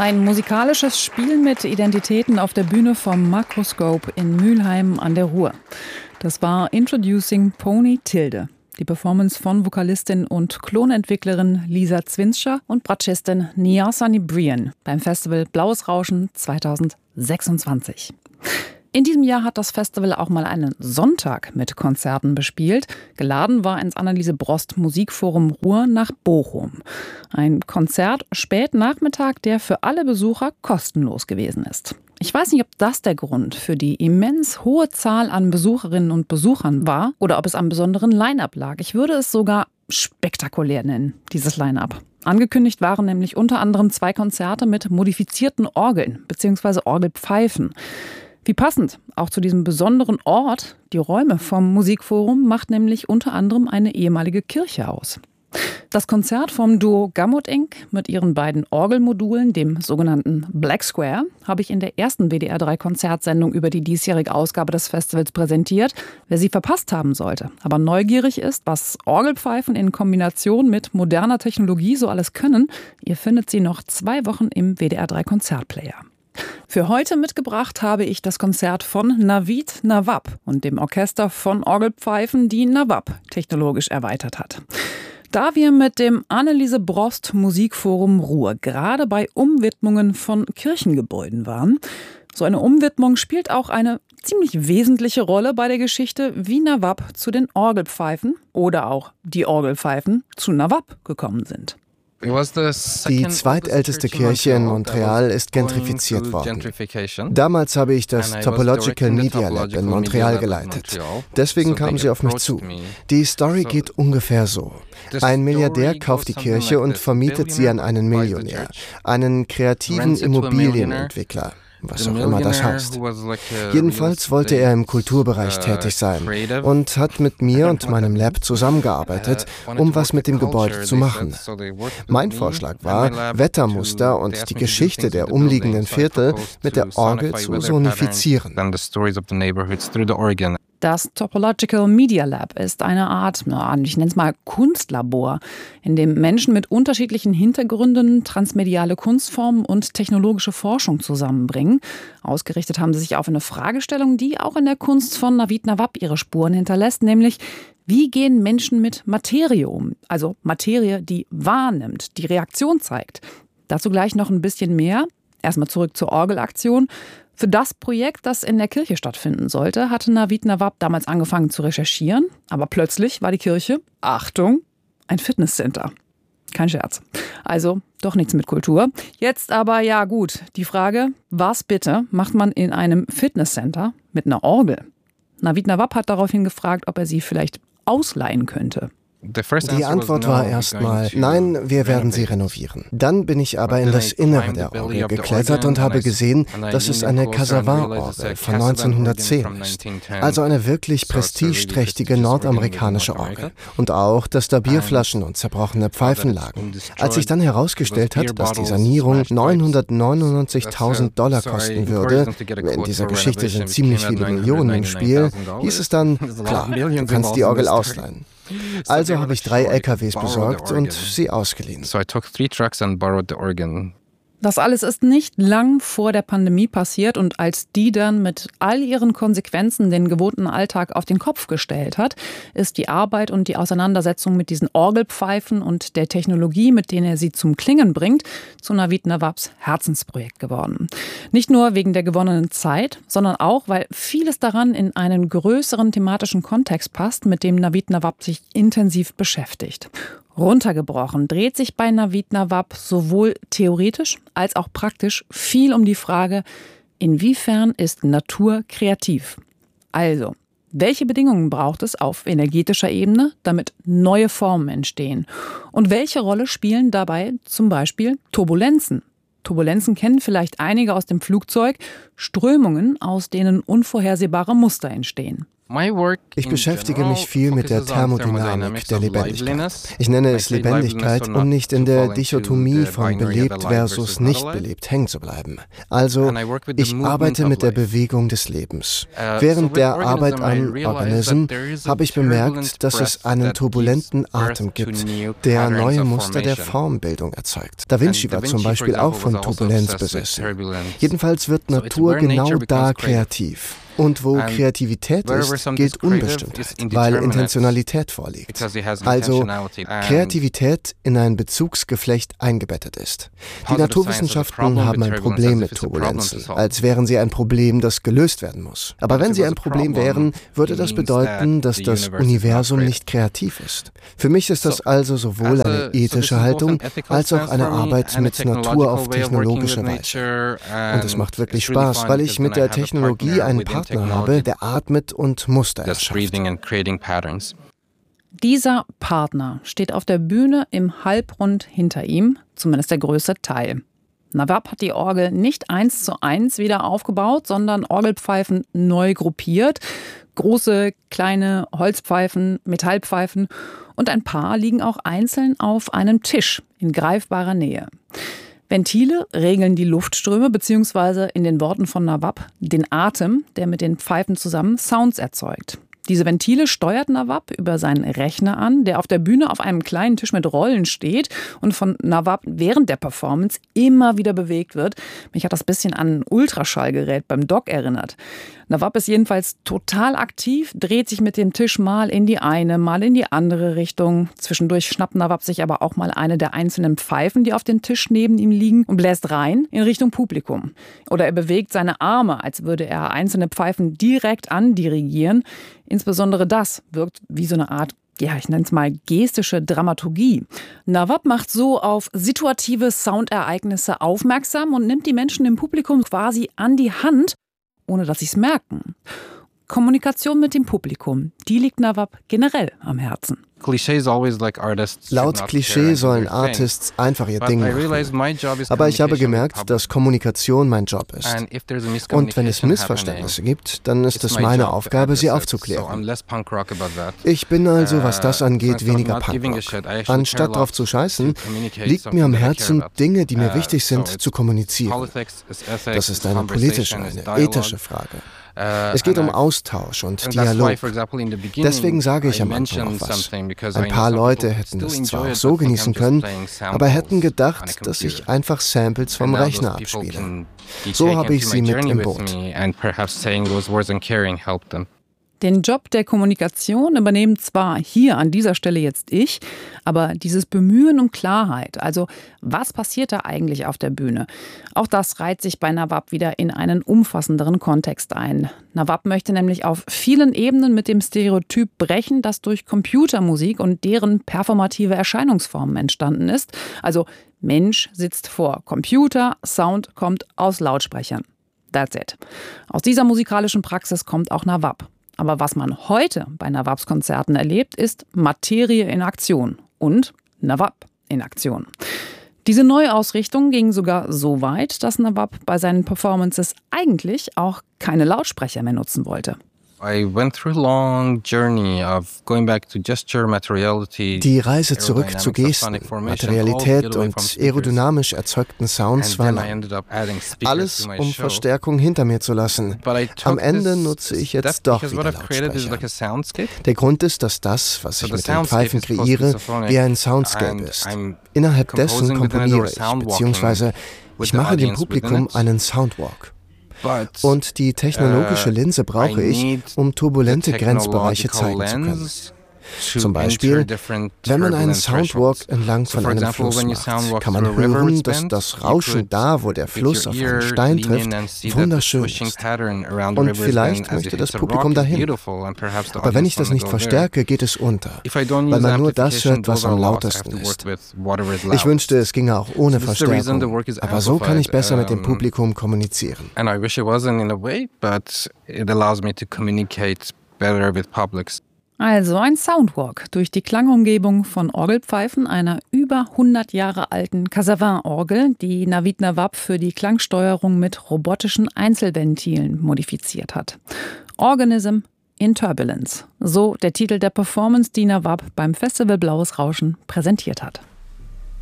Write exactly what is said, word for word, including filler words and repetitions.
Ein musikalisches Spiel mit Identitäten auf der Bühne vom Makroskop in Mülheim an der Ruhr. Das war Introducing Pony Tilde. Die Performance von Vokalistin und Klonentwicklerin Lisa Zwinscher und Bratschistin Niasani Brian beim Festival Blaues Rauschen zweitausendsechsundzwanzig. In diesem Jahr hat das Festival auch mal einen Sonntag mit Konzerten bespielt. Geladen war ins Anneliese Brost Musikforum Ruhr nach Bochum. Ein Konzert spät Nachmittag, der für alle Besucher kostenlos gewesen ist. Ich weiß nicht, ob das der Grund für die immens hohe Zahl an Besucherinnen und Besuchern war oder ob es am besonderen Line-Up lag. Ich würde es sogar spektakulär nennen, dieses Line-Up. Angekündigt waren nämlich unter anderem zwei Konzerte mit modifizierten Orgeln bzw. Orgelpfeifen. Wie passend, auch zu diesem besonderen Ort, die Räume vom Musikforum, macht nämlich unter anderem eine ehemalige Kirche aus. Das Konzert vom Duo Gamut Incorporated mit ihren beiden Orgelmodulen, dem sogenannten Black Square, habe ich in der ersten W D R drei Konzertsendung über die diesjährige Ausgabe des Festivals präsentiert. Wer sie verpasst haben sollte, aber neugierig ist, was Orgelpfeifen in Kombination mit moderner Technologie so alles können, ihr findet sie noch zwei Wochen im W D R drei Konzertplayer. Für heute mitgebracht habe ich das Konzert von Navid Nawab und dem Orchester von Orgelpfeifen, die Nawab technologisch erweitert hat. Da wir mit dem Anneliese Brost Musikforum Ruhr gerade bei Umwidmungen von Kirchengebäuden waren, so eine Umwidmung spielt auch eine ziemlich wesentliche Rolle bei der Geschichte, wie Nawab zu den Orgelpfeifen oder auch die Orgelpfeifen zu Nawab gekommen sind. Die zweitälteste Kirche in Montreal ist gentrifiziert worden. Damals habe ich das Topological Media Lab in Montreal geleitet. Deswegen kam sie auf mich zu. Die Story geht ungefähr so. Ein Milliardär kauft die Kirche und vermietet sie an einen Millionär, einen kreativen Immobilienentwickler. Was auch immer das heißt. Jedenfalls wollte er im Kulturbereich tätig sein und hat mit mir und meinem Lab zusammengearbeitet, um was mit dem Gebäude zu machen. Mein Vorschlag war, Wettermuster und die Geschichte der umliegenden Viertel mit der Orgel zu sonifizieren. Das Topological Media Lab ist eine Art, ich nenne es mal Kunstlabor, in dem Menschen mit unterschiedlichen Hintergründen transmediale Kunstformen und technologische Forschung zusammenbringen. Ausgerichtet haben sie sich auf eine Fragestellung, die auch in der Kunst von Navid Nawab ihre Spuren hinterlässt, nämlich: Wie gehen Menschen mit Materie um? Also Materie, die wahrnimmt, die Reaktion zeigt. Dazu gleich noch ein bisschen mehr. Erstmal zurück zur Orgelaktion. Für das Projekt, das in der Kirche stattfinden sollte, hatte Navid Nawab damals angefangen zu recherchieren. Aber plötzlich war die Kirche, Achtung, ein Fitnesscenter. Kein Scherz. Also doch nichts mit Kultur. Jetzt aber, ja gut, die Frage: Was bitte macht man in einem Fitnesscenter mit einer Orgel? Navid Nawab hat daraufhin gefragt, ob er sie vielleicht ausleihen könnte. Die Antwort war erstmal: Nein, wir werden sie renovieren. Dann bin ich aber in das Innere der Orgel geklettert und habe gesehen, dass es eine Cassavant-Orgel von neunzehnhundertzehn ist. Also eine wirklich prestigeträchtige nordamerikanische Orgel. Und auch, dass da Bierflaschen und zerbrochene Pfeifen lagen. Als sich dann herausgestellt hat, dass die Sanierung neunhundertneunundneunzigtausend Dollar kosten würde, in dieser Geschichte sind ziemlich viele Millionen im Spiel, hieß es dann: Klar, du kannst die Orgel ausleihen. Also habe ich drei L K Ws besorgt und sie ausgeliehen. Das alles ist nicht lang vor der Pandemie passiert, und als die dann mit all ihren Konsequenzen den gewohnten Alltag auf den Kopf gestellt hat, ist die Arbeit und die Auseinandersetzung mit diesen Orgelpfeifen und der Technologie, mit denen er sie zum Klingen bringt, zu Navid Nawabs Herzensprojekt geworden. Nicht nur wegen der gewonnenen Zeit, sondern auch, weil vieles daran in einen größeren thematischen Kontext passt, mit dem Navid Nawab sich intensiv beschäftigt. Runtergebrochen dreht sich bei Navid Nawab sowohl theoretisch als auch praktisch viel um die Frage: Inwiefern ist Natur kreativ? Also, welche Bedingungen braucht es auf energetischer Ebene, damit neue Formen entstehen? Und welche Rolle spielen dabei zum Beispiel Turbulenzen? Turbulenzen kennen vielleicht einige aus dem Flugzeug, Strömungen, aus denen unvorhersehbare Muster entstehen. Ich beschäftige mich viel mit der Thermodynamik der Lebendigkeit. Ich nenne es Lebendigkeit, um nicht in der Dichotomie von belebt versus nicht belebt hängen zu bleiben. Also, ich arbeite mit der Bewegung des Lebens. Während der Arbeit an Organism habe ich bemerkt, dass es einen turbulenten Atem gibt, der neue Muster der Formbildung erzeugt. Da Vinci war zum Beispiel auch von Turbulenz besessen. Jedenfalls wird Natur genau da kreativ. Und wo Kreativität ist, gilt Unbestimmtheit, weil Intentionalität vorliegt. Also Kreativität in ein Bezugsgeflecht eingebettet ist. Die Naturwissenschaften haben ein Problem mit Turbulenzen, als wären sie ein Problem, das gelöst werden muss. Aber wenn sie ein Problem wären, würde das bedeuten, dass das Universum nicht kreativ ist. Für mich ist das also sowohl eine ethische Haltung, als auch eine Arbeit mit Natur auf technologische Weise. Und es macht wirklich Spaß, weil ich mit der Technologie einen Partner habe, der atmet und Muster erschafft. Dieser Partner steht auf der Bühne im Halbrund hinter ihm, zumindest der größte Teil. Nawab hat die Orgel nicht eins zu eins wieder aufgebaut, sondern Orgelpfeifen neu gruppiert. Große, kleine Holzpfeifen, Metallpfeifen und ein paar liegen auch einzeln auf einem Tisch in greifbarer Nähe. Ventile regeln die Luftströme bzw. in den Worten von Nawab den Atem, der mit den Pfeifen zusammen Sounds erzeugt. Diese Ventile steuert Nawab über seinen Rechner an, der auf der Bühne auf einem kleinen Tisch mit Rollen steht und von Nawab während der Performance immer wieder bewegt wird. Mich hat das ein bisschen an ein Ultraschallgerät beim Doc erinnert. Nawab ist jedenfalls total aktiv, dreht sich mit dem Tisch mal in die eine, mal in die andere Richtung. Zwischendurch schnappt Nawab sich aber auch mal eine der einzelnen Pfeifen, die auf dem Tisch neben ihm liegen, und bläst rein in Richtung Publikum. Oder er bewegt seine Arme, als würde er einzelne Pfeifen direkt andirigieren. Insbesondere das wirkt wie so eine Art, ja, ich nenne es mal gestische Dramaturgie. Nawab macht so auf situative Soundereignisse aufmerksam und nimmt die Menschen im Publikum quasi an die Hand, ohne dass sie es merken. Kommunikation mit dem Publikum, die liegt Nawab generell am Herzen. Laut Klischee sollen Artists einfach ihr Ding machen. Aber ich habe gemerkt, dass Kommunikation mein Job ist. Und wenn es Missverständnisse gibt, dann ist es meine Aufgabe, sie aufzuklären. Ich bin also, was das angeht, weniger Punkrock. Anstatt drauf zu scheißen, liegt mir am Herzen, Dinge, die mir wichtig sind, zu kommunizieren. Das ist eine politische, eine ethische Frage. Es geht um Austausch und Dialog. Deswegen sage ich am Anfang noch was. Ein paar Leute hätten das zwar auch so genießen können, aber hätten gedacht, dass ich einfach Samples vom Rechner abspiele. So habe ich sie mit im Boot. Den Job der Kommunikation übernehme zwar hier an dieser Stelle jetzt ich, aber dieses Bemühen um Klarheit, also was passiert da eigentlich auf der Bühne, auch das reiht sich bei Nawab wieder in einen umfassenderen Kontext ein. Nawab möchte nämlich auf vielen Ebenen mit dem Stereotyp brechen, das durch Computermusik und deren performative Erscheinungsformen entstanden ist. Also Mensch sitzt vor Computer, Sound kommt aus Lautsprechern. That's it. Aus dieser musikalischen Praxis kommt auch Nawab. Aber was man heute bei Nawabs Konzerten erlebt, ist Materie in Aktion und Nawab in Aktion. Diese Neuausrichtung ging sogar so weit, dass Nawab bei seinen Performances eigentlich auch keine Lautsprecher mehr nutzen wollte. Die Reise zurück zu Gesten, Materialität und aerodynamisch erzeugten Sounds war lang. Alles, um Verstärkung hinter mir zu lassen. Am Ende nutze ich jetzt doch wieder Lautsprecher. Der Grund ist, dass das, was ich mit den Pfeifen kreiere, wie ein Soundscape ist. Innerhalb dessen komponiere ich, beziehungsweise ich mache dem Publikum einen Soundwalk. Und die technologische Linse brauche ich, um turbulente Grenzbereiche zeigen zu können. Zum Beispiel, wenn man einen Soundwalk entlang von einem Fluss macht, kann man hören, dass das Rauschen da, wo der Fluss auf einen Stein trifft, wunderschön ist. Und vielleicht möchte das Publikum dahin. Aber wenn ich das nicht verstärke, geht es unter, weil man nur das hört, was am lautesten ist. Ich wünschte, es ginge auch ohne Verstärkung, aber so kann ich besser mit dem Publikum kommunizieren. Also ein Soundwalk durch die Klangumgebung von Orgelpfeifen einer über hundert Jahre alten Casavin-Orgel, die Navid Nawab für die Klangsteuerung mit robotischen Einzelventilen modifiziert hat. Organism in Turbulence. So der Titel der Performance, die Nawab beim Festival Blaues Rauschen präsentiert hat.